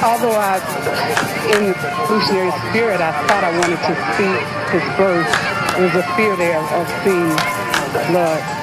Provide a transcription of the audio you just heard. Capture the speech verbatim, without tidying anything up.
although I, in the evolutionary spirit, I thought I wanted to see his birth, there was a fear there of seeing blood.